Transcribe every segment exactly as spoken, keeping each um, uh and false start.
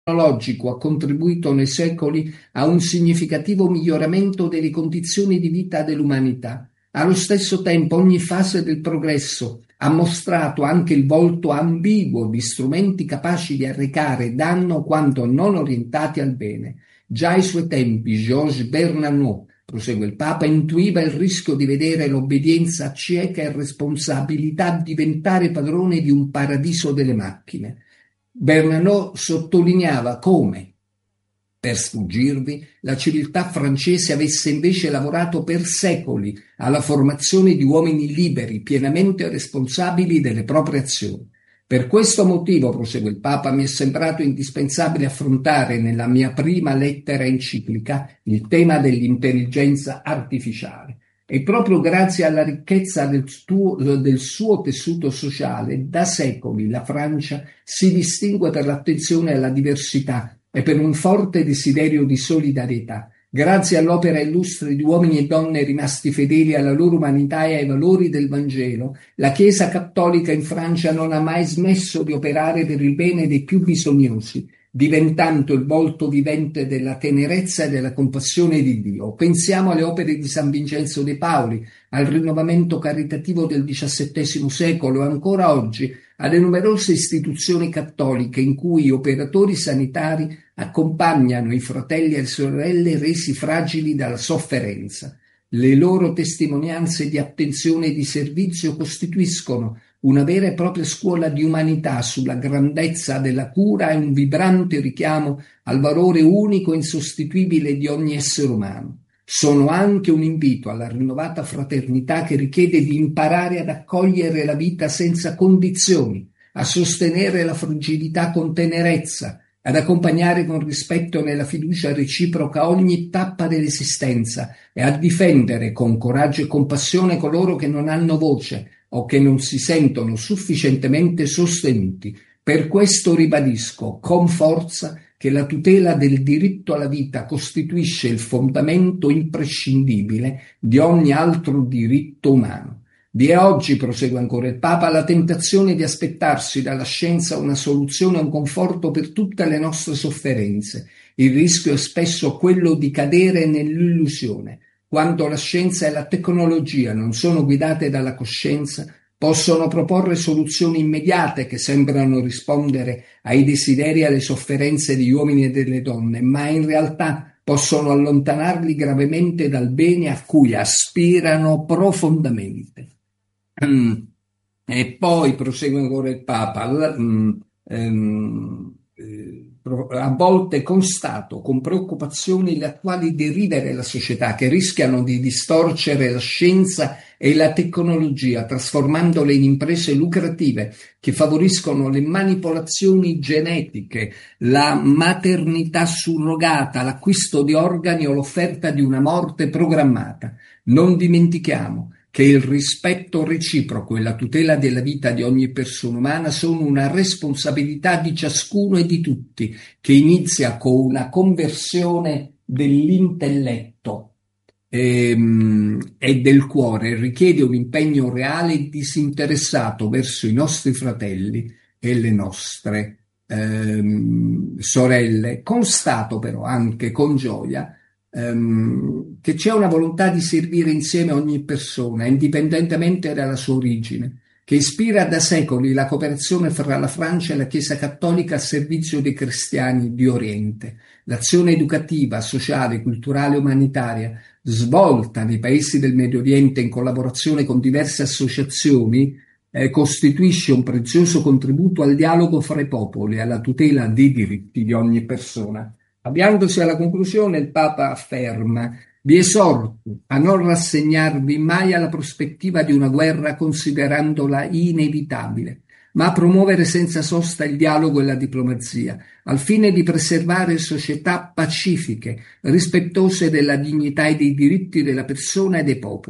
tecnologico ha contribuito nei secoli a un significativo miglioramento delle condizioni di vita dell'umanità. Allo stesso tempo, ogni fase del progresso ha mostrato anche il volto ambiguo di strumenti capaci di arrecare danno quando non orientati al bene. Già ai suoi tempi, Georges Bernanos, prosegue il Papa, intuiva il rischio di vedere l'obbedienza cieca e responsabilità diventare padrone di un paradiso delle macchine. Bernanos sottolineava come, per sfuggirvi, la civiltà francese avesse invece lavorato per secoli alla formazione di uomini liberi, pienamente responsabili delle proprie azioni. Per questo motivo, prosegue il Papa, mi è sembrato indispensabile affrontare nella mia prima lettera enciclica il tema dell'intelligenza artificiale. E proprio grazie alla ricchezza del, tuo, del suo tessuto sociale, da secoli la Francia si distingue per l'attenzione alla diversità e per un forte desiderio di solidarietà. Grazie all'opera illustre di uomini e donne rimasti fedeli alla loro umanità e ai valori del Vangelo, la Chiesa cattolica in Francia non ha mai smesso di operare per il bene dei più bisognosi, diventando il volto vivente della tenerezza e della compassione di Dio. Pensiamo alle opere di San Vincenzo de Pauli, al rinnovamento caritativo del diciassettesimo secolo e ancora oggi alle numerose istituzioni cattoliche in cui operatori sanitari accompagnano i fratelli e le sorelle resi fragili dalla sofferenza. Le loro testimonianze di attenzione e di servizio costituiscono una vera e propria scuola di umanità sulla grandezza della cura e un vibrante richiamo al valore unico e insostituibile di ogni essere umano. Sono anche un invito alla rinnovata fraternità che richiede di imparare ad accogliere la vita senza condizioni, a sostenere la fragilità con tenerezza, ad accompagnare con rispetto e nella fiducia reciproca ogni tappa dell'esistenza e a difendere con coraggio e compassione coloro che non hanno voce o che non si sentono sufficientemente sostenuti. Per questo ribadisco con forza che la tutela del diritto alla vita costituisce il fondamento imprescindibile di ogni altro diritto umano. Vi è oggi, prosegue ancora il Papa, la tentazione di aspettarsi dalla scienza una soluzione e un conforto per tutte le nostre sofferenze. Il rischio è spesso quello di cadere nell'illusione. Quando la scienza e la tecnologia non sono guidate dalla coscienza, possono proporre soluzioni immediate che sembrano rispondere ai desideri e alle sofferenze degli uomini e delle donne, ma in realtà possono allontanarli gravemente dal bene a cui aspirano profondamente. Mm. E poi prosegue ancora il Papa, mm, ehm, eh, a volte constato con preoccupazioni le attuali derive della società che rischiano di distorcere la scienza e la tecnologia, trasformandole in imprese lucrative che favoriscono le manipolazioni genetiche, la maternità surrogata, l'acquisto di organi o l'offerta di una morte programmata. Non dimentichiamo che il rispetto reciproco e la tutela della vita di ogni persona umana sono una responsabilità di ciascuno e di tutti, che inizia con una conversione dell'intelletto ehm, e del cuore, richiede un impegno reale e disinteressato verso i nostri fratelli e le nostre ehm, sorelle. Constato però anche con gioia Um, che c'è una volontà di servire insieme ogni persona, indipendentemente dalla sua origine, che ispira da secoli la cooperazione fra la Francia e la Chiesa Cattolica al servizio dei cristiani di Oriente. L'azione educativa, sociale, culturale e umanitaria svolta nei paesi del Medio Oriente in collaborazione con diverse associazioni eh, costituisce un prezioso contributo al dialogo fra i popoli e alla tutela dei diritti di ogni persona. Avviandosi alla conclusione, il Papa afferma: vi esorto a non rassegnarvi mai alla prospettiva di una guerra considerandola inevitabile, ma a promuovere senza sosta il dialogo e la diplomazia, al fine di preservare società pacifiche, rispettose della dignità e dei diritti della persona e dei popoli.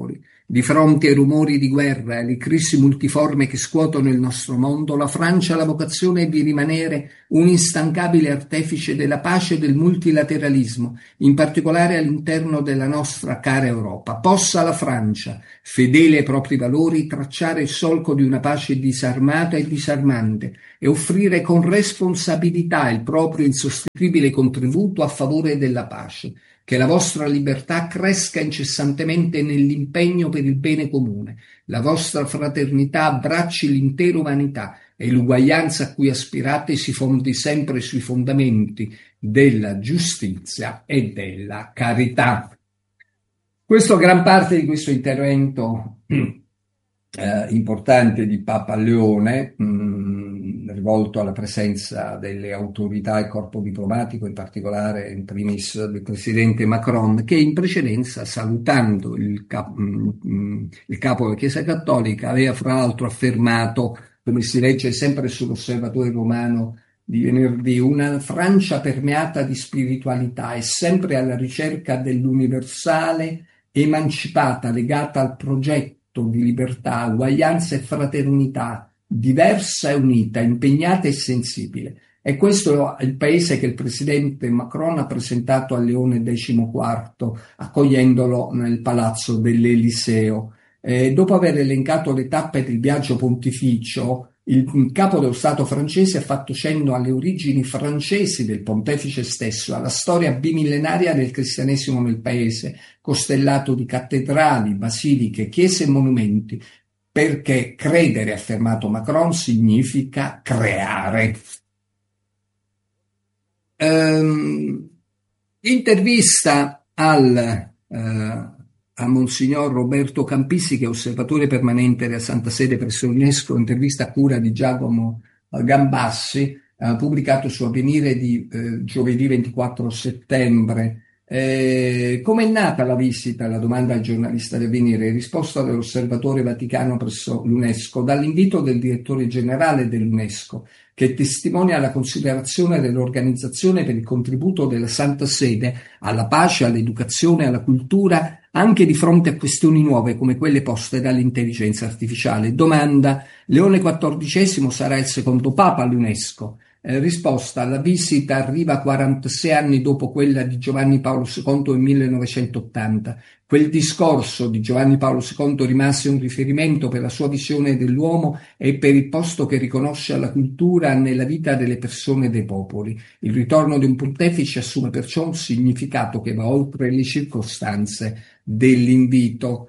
Di fronte ai rumori di guerra e alle crisi multiforme che scuotono il nostro mondo, la Francia ha la vocazione di rimanere un instancabile artefice della pace e del multilateralismo, in particolare all'interno della nostra cara Europa. Possa la Francia, fedele ai propri valori, tracciare il solco di una pace disarmata e disarmante e offrire con responsabilità il proprio insostituibile contributo a favore della pace. Che la vostra libertà cresca incessantemente nell'impegno per il bene comune, la vostra fraternità abbracci l'intera umanità e l'uguaglianza a cui aspirate si fondi sempre sui fondamenti della giustizia e della carità. Questo, gran parte di questo intervento eh, importante di Papa Leone, mh, rivolto alla presenza delle autorità e corpo diplomatico, in particolare in primis del presidente Macron, che in precedenza, salutando il, cap- mh, il capo della Chiesa Cattolica, aveva fra l'altro affermato, come si legge sempre sull'Osservatore Romano di venerdì, una Francia permeata di spiritualità e sempre alla ricerca dell'universale, emancipata, legata al progetto di libertà, uguaglianza e fraternità, diversa e unita, impegnata e sensibile. E questo è il paese che il presidente Macron ha presentato a Leone quattordici, accogliendolo nel palazzo dell'Eliseo. Eh, dopo aver elencato le tappe del viaggio pontificio, il capo dello Stato francese ha fatto cenno alle origini francesi del pontefice stesso, alla storia bimillenaria del cristianesimo nel paese, costellato di cattedrali, basiliche, chiese e monumenti, perché credere, ha affermato Macron, significa creare. Ehm, intervista al... Eh, a Monsignor Roberto Campisi, che è osservatore permanente della Santa Sede presso l'UNESCO, intervista a cura di Giacomo Gambassi, eh, pubblicato su Avvenire di eh, giovedì ventiquattro settembre. Eh, come è nata la visita? La domanda al giornalista di Avvenire, risposta dell'Osservatore Vaticano presso l'UNESCO, dall'invito del direttore generale dell'UNESCO, che testimonia la considerazione dell'organizzazione per il contributo della Santa Sede alla pace, all'educazione, alla cultura, anche di fronte a questioni nuove come quelle poste dall'intelligenza artificiale. Domanda: Leone quattordicesimo sarà il secondo Papa all'UNESCO? Eh, risposta: la visita arriva quarantasei anni dopo quella di Giovanni Paolo secondo nel millenovecentottanta. Quel discorso di Giovanni Paolo secondo rimase un riferimento per la sua visione dell'uomo e per il posto che riconosce alla cultura nella vita delle persone e dei popoli. Il ritorno di un pontefice assume perciò un significato che va oltre le circostanze dell'invito.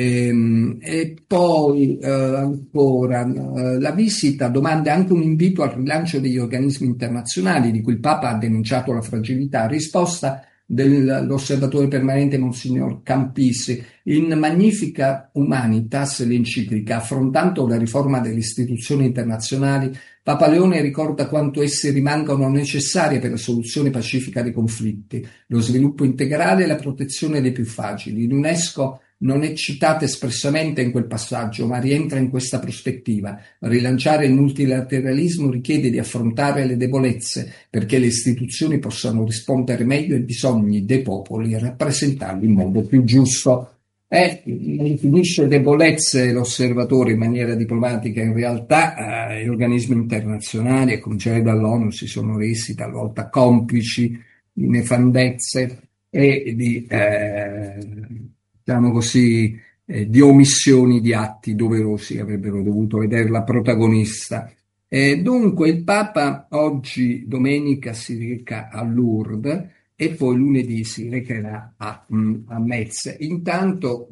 E, e poi eh, ancora eh, la visita domanda anche un invito al rilancio degli organismi internazionali di cui il Papa ha denunciato la fragilità. Risposta dell'osservatore permanente Monsignor Campisi: in Magnifica Humanitas, l'enciclica, affrontando la riforma delle istituzioni internazionali, Papa Leone ricorda quanto esse rimangano necessarie per la soluzione pacifica dei conflitti, lo sviluppo integrale e la protezione dei più fragili. L'UNESCO non è citata espressamente in quel passaggio, ma rientra in questa prospettiva. Rilanciare il multilateralismo richiede di affrontare le debolezze perché le istituzioni possano rispondere meglio ai bisogni dei popoli e rappresentarli in modo più giusto. E definisce debolezze l'osservatore in maniera diplomatica. In realtà eh, gli organismi internazionali, a cominciare dall'ONU, si sono resi talvolta complici di nefandezze e di eh, diciamo così, eh, di omissioni di atti doverosi che avrebbero dovuto vederla protagonista. E dunque il Papa oggi, domenica, si reca a Lourdes e poi lunedì si recherà a, a Metz. Intanto,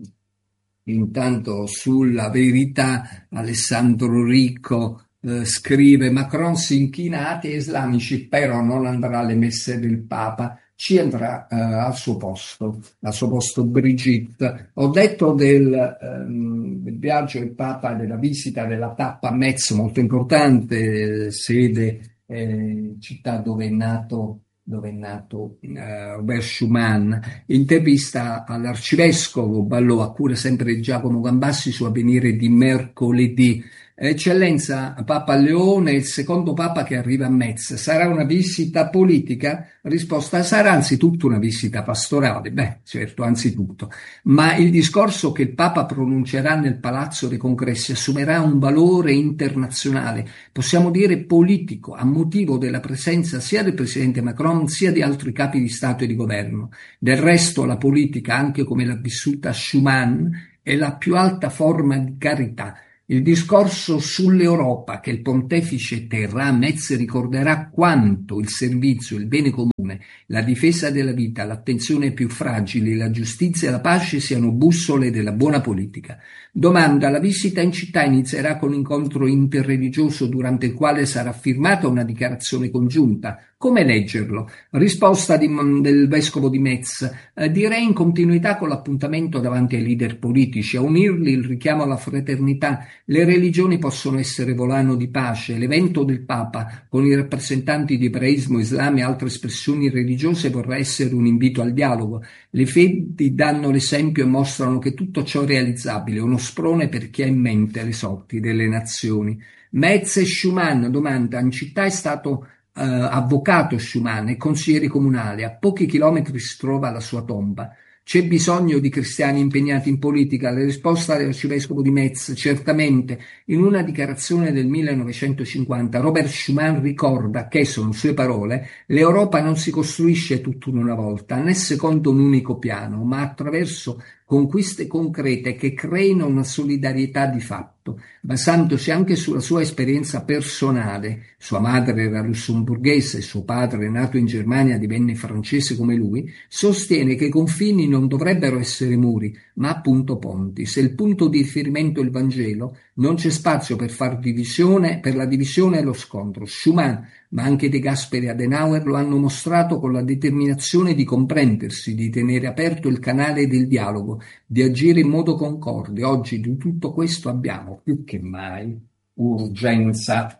intanto sulla Verità Alessandro Ricco eh, scrive: Macron si inchina a atei islamici, però non andrà alle messe del Papa. Ci andrà eh, al suo posto, al suo posto Brigitte. Ho detto del, ehm, del viaggio del Papa, della visita della tappa a Metz, molto importante, sede, eh, città dove è nato, dove è nato eh, Robert Schuman. Intervista all'arcivescovo Ballò, a cura sempre di Giacomo Gambassi, su Avvenire di mercoledì. Eccellenza, Papa Leone è il secondo Papa che arriva a Metz. Sarà una visita politica? Risposta: sarà anzitutto una visita pastorale. Beh, certo, anzitutto. Ma il discorso che il Papa pronuncerà nel Palazzo dei Congressi assumerà un valore internazionale, possiamo dire politico, a motivo della presenza sia del presidente Macron sia di altri capi di Stato e di governo. Del resto, la politica, anche come l'ha vissuta Schuman, è la più alta forma di carità. Il discorso sull'Europa che il pontefice terrà a Metz ricorderà quanto il servizio, il bene comune, la difesa della vita, l'attenzione ai più fragili, la giustizia e la pace siano bussole della buona politica. Domanda: la visita in città inizierà con un incontro interreligioso durante il quale sarà firmata una dichiarazione congiunta. Come leggerlo? Risposta di, del vescovo di Metz: eh, direi in continuità con l'appuntamento davanti ai leader politici, a unirli il richiamo alla fraternità. Le religioni possono essere volano di pace. L'evento del Papa con i rappresentanti di ebraismo, islam e altre espressioni religiose vorrà essere un invito al dialogo. Le fedi danno l'esempio e mostrano che tutto ciò è realizzabile, uno sprone per chi ha in mente le sorti delle nazioni. Metz e Schuman. Domanda: in città è stato Uh, avvocato Schuman e consigliere comunale, a pochi chilometri si trova la sua tomba. C'è bisogno di cristiani impegnati in politica? La risposta dell'arcivescovo di Metz: certamente. In una dichiarazione del millenovecentocinquanta Robert Schuman ricorda che, sono sue parole, l'Europa non si costruisce tutto in una volta, né secondo un unico piano, ma attraverso conquiste concrete che creino una solidarietà di fatto, basandosi anche sulla sua esperienza personale. Sua madre era lussemburghese, suo padre, nato in Germania, divenne francese come lui. Sostiene che i confini non dovrebbero essere muri, ma appunto ponti. Se il punto di riferimento è il Vangelo, non c'è spazio per far divisione, per la divisione e lo scontro. Schuman, ma anche De Gasperi e Adenauer lo hanno mostrato con la determinazione di comprendersi, di tenere aperto il canale del dialogo, di agire in modo concorde. Oggi di tutto questo abbiamo più che mai urgenza.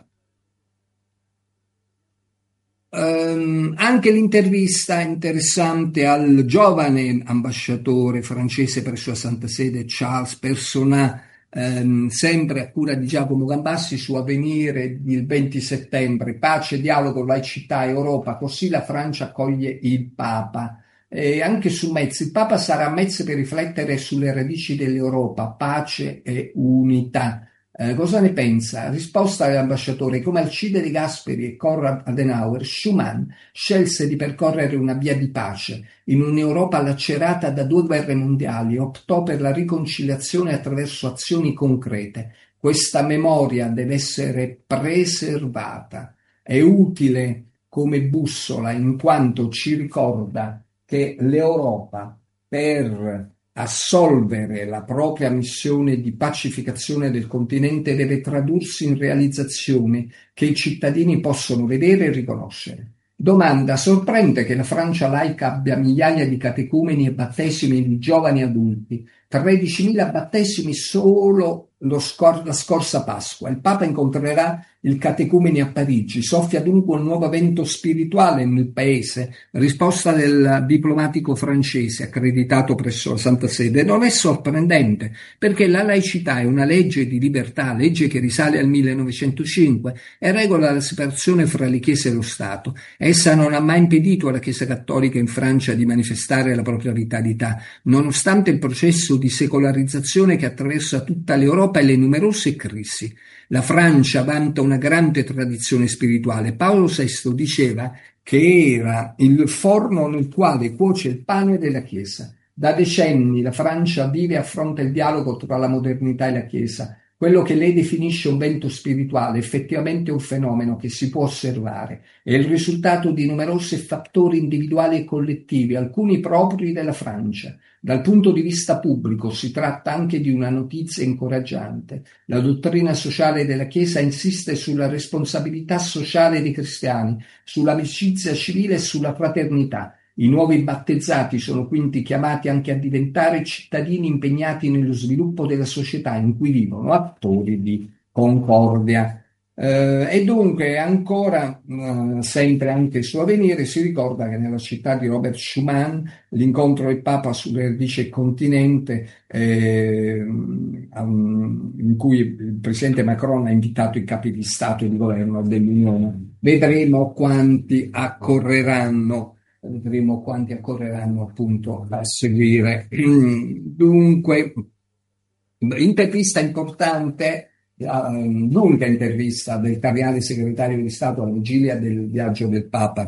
Um, anche l'intervista interessante al giovane ambasciatore francese presso la Santa Sede Charles Personnat, um, sempre a cura di Giacomo Gambassi, su Avvenire il venti settembre: pace, dialogo, laicità, Europa, così la Francia accoglie il Papa. E anche su Metz: il Papa sarà a Metz per riflettere sulle radici dell'Europa, pace e unità. Eh, cosa ne pensa? Risposta dell'ambasciatore: come Alcide De Gasperi e Konrad Adenauer, Schuman scelse di percorrere una via di pace in un'Europa lacerata da due guerre mondiali, optò per la riconciliazione attraverso azioni concrete. Questa memoria deve essere preservata, è utile come bussola in quanto ci ricorda che l'Europa, per assolvere la propria missione di pacificazione del continente, deve tradursi in realizzazioni che i cittadini possono vedere e riconoscere. Domanda: sorprende che la Francia laica abbia migliaia di catecumeni e battesimi di giovani adulti, tredicimila battesimi solo lo scor- la scorsa Pasqua. Il Papa incontrerà il catecumeni a Parigi, soffia dunque un nuovo vento spirituale nel paese. Risposta del diplomatico francese accreditato presso la Santa Sede: non è sorprendente, perché la laicità è una legge di libertà, legge che risale al millenovecentocinque e regola la separazione fra le chiese e lo Stato. Essa non ha mai impedito alla Chiesa Cattolica in Francia di manifestare la propria vitalità, nonostante il processo di secolarizzazione che attraversa tutta l'Europa e le numerose crisi. La Francia vanta una grande tradizione spirituale. Paolo sesto diceva che era il forno nel quale cuoce il pane della Chiesa. Da decenni la Francia vive e affronta il dialogo tra la modernità e la Chiesa. Quello che lei definisce un vento spirituale è effettivamente un fenomeno che si può osservare. È il risultato di numerosi fattori individuali e collettivi, alcuni propri della Francia. Dal punto di vista pubblico si tratta anche di una notizia incoraggiante. La dottrina sociale della Chiesa insiste sulla responsabilità sociale dei cristiani, sull'amicizia civile e sulla fraternità. I nuovi battezzati sono quindi chiamati anche a diventare cittadini impegnati nello sviluppo della società in cui vivono, attori di concordia. Eh, e dunque ancora, eh, sempre anche su Avvenire, si ricorda che nella città di Robert Schuman l'incontro del Papa sulle radici e continente, eh, um, in cui il presidente Macron ha invitato i capi di Stato e di governo dell'Unione. Vedremo quanti accorreranno, vedremo quanti accorreranno appunto a seguire. Dunque, intervista importante, uh, l'unica intervista del cardinale segretario di Stato alla vigilia del viaggio del Papa,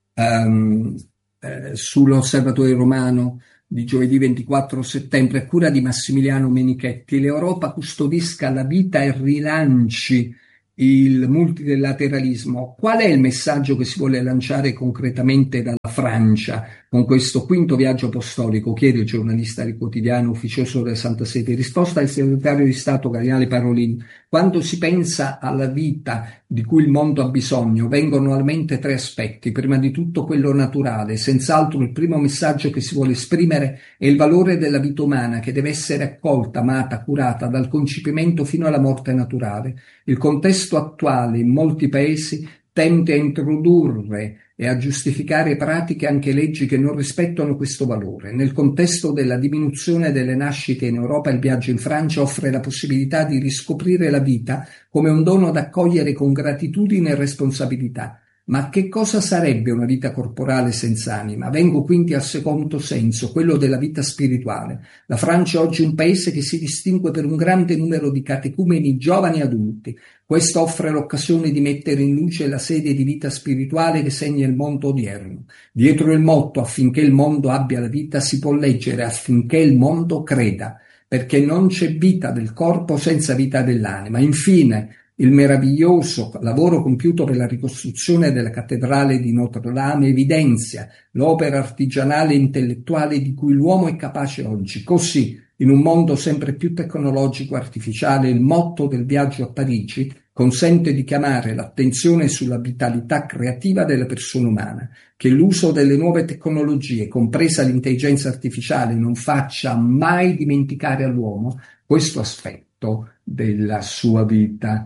um, eh, sull'Osservatore Romano di giovedì ventiquattro settembre, a cura di Massimiliano Menichetti. L'Europa custodisca la vita e rilanci il multilateralismo. Qual è il messaggio che si vuole lanciare concretamente dalla Francia con questo quinto viaggio apostolico? Chiede il giornalista del quotidiano ufficioso della Santa Sede. Risposta del segretario di Stato Cardinale Parolin: quando si pensa alla vita di cui il mondo ha bisogno, vengono alla mente tre aspetti. Prima di tutto quello naturale. Senz'altro il primo messaggio che si vuole esprimere è il valore della vita umana, che deve essere accolta, amata, curata dal concepimento fino alla morte naturale. Il contesto attuale in molti paesi tende a introdurre e a giustificare pratiche, anche leggi, che non rispettano questo valore. Nel contesto della diminuzione delle nascite in Europa, il viaggio in Francia offre la possibilità di riscoprire la vita come un dono da accogliere con gratitudine e responsabilità. Ma che cosa sarebbe una vita corporale senza anima? Vengo quindi al secondo senso, quello della vita spirituale. La Francia è oggi un paese che si distingue per un grande numero di catecumeni giovani e adulti. Questo offre l'occasione di mettere in luce la sede di vita spirituale che segna il mondo odierno. Dietro il motto "affinché il mondo abbia la vita" si può leggere "affinché il mondo creda", perché non c'è vita del corpo senza vita dell'anima. Infine, il meraviglioso lavoro compiuto per la ricostruzione della cattedrale di Notre Dame evidenzia l'opera artigianale e intellettuale di cui l'uomo è capace oggi. Così, in un mondo sempre più tecnologico e artificiale, il motto del viaggio a Parigi consente di chiamare l'attenzione sulla vitalità creativa della persona umana, che l'uso delle nuove tecnologie, compresa l'intelligenza artificiale, non faccia mai dimenticare all'uomo questo aspetto della sua vita.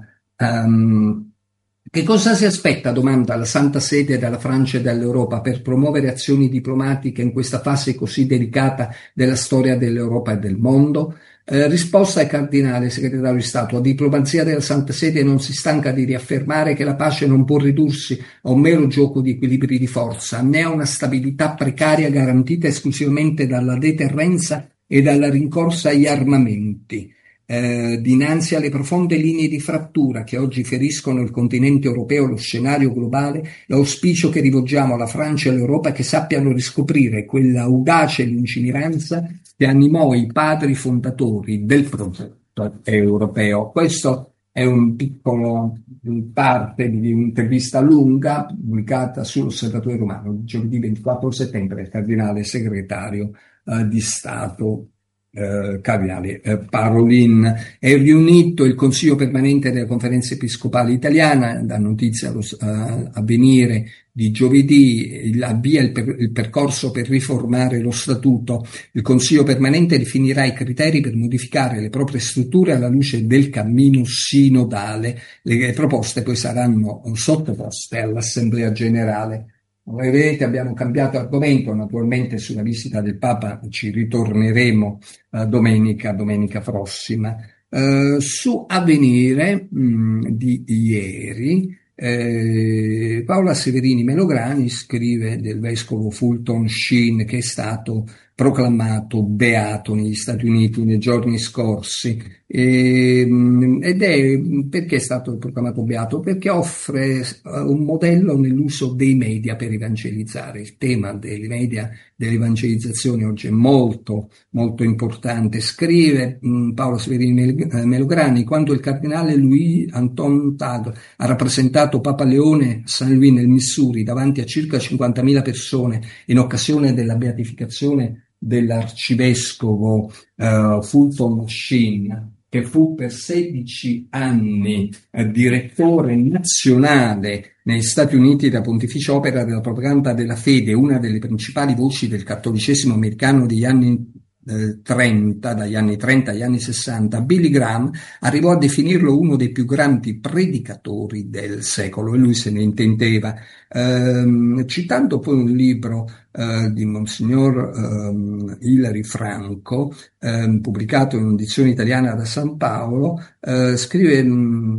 Um, che cosa si aspetta, domanda la Santa Sede, dalla Francia e dall'Europa per promuovere azioni diplomatiche in questa fase così delicata della storia dell'Europa e del mondo? Eh, risposta al cardinale segretario di Stato: la diplomazia della Santa Sede non si stanca di riaffermare che la pace non può ridursi a un mero gioco di equilibri di forza, né a una stabilità precaria garantita esclusivamente dalla deterrenza e dalla rincorsa agli armamenti. Eh, dinanzi alle profonde linee di frattura che oggi feriscono il continente europeo e lo scenario globale, l'auspicio che rivolgiamo alla Francia e all'Europa è che sappiano riscoprire quella audace lungimiranza che animò i padri fondatori del progetto europeo. Questo è un piccolo parte di un'intervista lunga pubblicata sull'Osservatore Romano giovedì ventiquattro settembre del cardinale segretario eh, di Stato Eh, cardinale eh, Parolin. È riunito il Consiglio permanente della Conferenza Episcopale Italiana, da notizia allo uh, Avvenire di giovedì, il, avvia il, per, il percorso per riformare lo statuto. Il Consiglio permanente definirà i criteri per modificare le proprie strutture alla luce del cammino sinodale. Le, le proposte poi saranno sottoposte all'Assemblea Generale. Come vedete abbiamo cambiato argomento, naturalmente sulla visita del Papa ci ritorneremo uh, domenica, domenica prossima. Uh, su Avvenire mh, di ieri, eh, Paola Severini Melograni scrive del vescovo Fulton Sheen, che è stato proclamato beato negli Stati Uniti nei giorni scorsi. E, ed è perché è stato proclamato beato? Perché offre un modello nell'uso dei media per evangelizzare. Il tema dei media, dell'evangelizzazione oggi è molto molto importante. Scrive mh, Paolo Severini Melograni: quando il cardinale Louis Anton Tagle ha rappresentato Papa Leone a Saint Louis nel Missouri davanti a circa cinquantamila persone in occasione della beatificazione dell'arcivescovo uh, Fulton Sheen, che fu per sedici anni eh, direttore nazionale negli Stati Uniti della Pontificia Opera della Propaganda della Fede, una delle principali voci del cattolicesimo americano degli anni eh, trenta, dagli anni trenta agli anni sessanta, Billy Graham arrivò a definirlo uno dei più grandi predicatori del secolo, e lui se ne intendeva. Ehm, citando poi un libro eh, di Monsignor ehm, Ilari Franco, ehm, pubblicato in edizione italiana da San Paolo, eh, scrive, mh,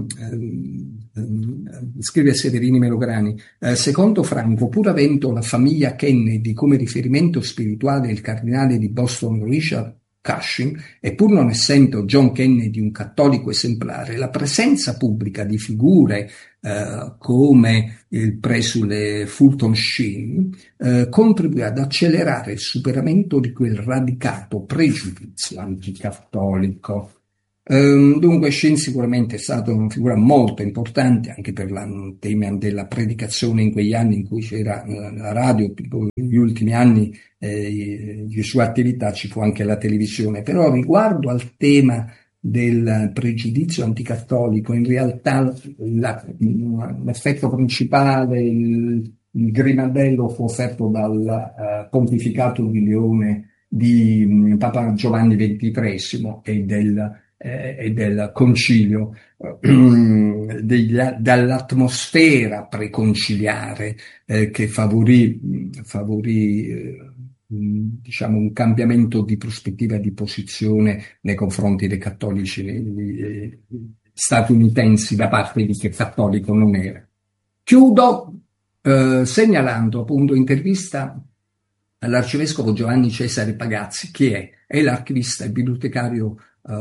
ehm, scrive a Severini Melograni: eh, secondo Franco, pur avendo la famiglia Kennedy come riferimento spirituale il cardinale di Boston Richard Cushing, e pur non essendo John Kennedy un cattolico esemplare, la presenza pubblica di figure eh, come il presule Fulton Sheen eh, contribuì ad accelerare il superamento di quel radicato pregiudizio anticattolico. Um, dunque Sheen sicuramente è stata una figura molto importante anche per la tema della predicazione in quegli anni in cui c'era la, la radio. Negli ultimi anni eh, di sua attività ci fu anche la televisione, però riguardo al tema del pregiudizio anticattolico, in realtà la, l'effetto principale, il, il grimaldello fu offerto dal uh, pontificato di Leone di um, Papa Giovanni ventitreesimo e del e del concilio, degli, dall'atmosfera preconciliare eh, che favorì, favorì eh, diciamo un cambiamento di prospettiva di posizione nei confronti dei cattolici eh, statunitensi da parte di chi cattolico non era. Chiudo eh, segnalando appunto intervista all'arcivescovo Giovanni Cesare Pagazzi, che è, è l'archivista e bibliotecario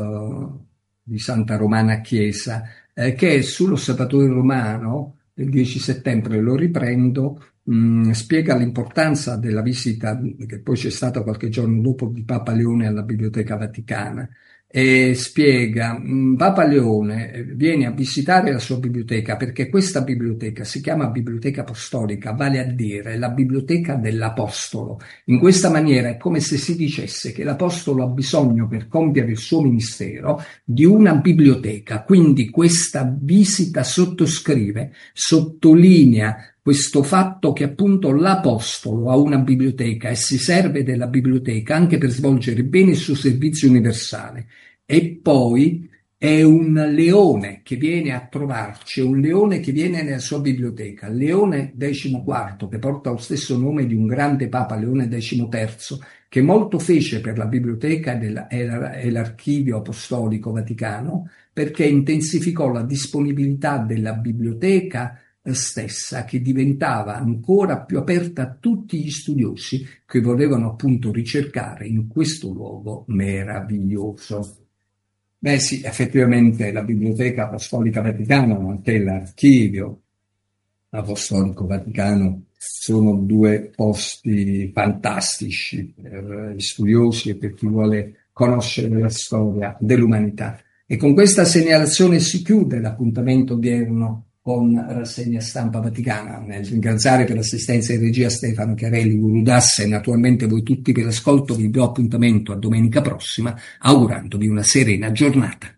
Uh, di Santa Romana Chiesa, eh, che sull'Osservatore Romano del dieci settembre, lo riprendo, mh, spiega l'importanza della visita che poi c'è stata qualche giorno dopo di Papa Leone alla Biblioteca Vaticana, e spiega mh, Papa Leone viene a visitare la sua biblioteca perché questa biblioteca si chiama Biblioteca Apostolica, vale a dire la biblioteca dell'Apostolo. In questa maniera è come se si dicesse che l'Apostolo ha bisogno per compiere il suo ministero di una biblioteca, quindi questa visita sottoscrive, sottolinea questo fatto che appunto l'Apostolo ha una biblioteca e si serve della biblioteca anche per svolgere bene il suo servizio universale. E poi è un leone che viene a trovarci, è un leone che viene nella sua biblioteca, Leone decimoquarto, che porta lo stesso nome di un grande Papa, Leone decimoterzo, che molto fece per la biblioteca della, e l'archivio apostolico vaticano, perché intensificò la disponibilità della biblioteca stessa, che diventava ancora più aperta a tutti gli studiosi che volevano appunto ricercare in questo luogo meraviglioso. Beh sì, effettivamente la Biblioteca Apostolica Vaticana, ma anche l'Archivio Apostolico Vaticano sono due posti fantastici per gli studiosi e per chi vuole conoscere la storia dell'umanità. E con questa segnalazione si chiude l'appuntamento odierno con Rassegna Stampa Vaticana. Nel ringraziare per l'assistenza in regia Stefano Chiarelli, Gurudas, e naturalmente voi tutti per l'ascolto, vi do appuntamento a domenica prossima, augurandovi una serena giornata.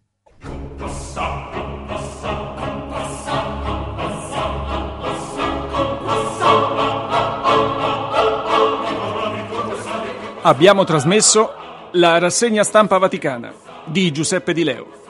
Abbiamo trasmesso la Rassegna Stampa Vaticana di Giuseppe Di Leo.